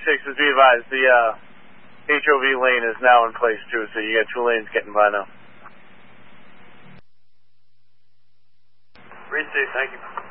is be advised, the HOV lane is now in place too, so you got 2 lanes getting by now. Read safe, thank you.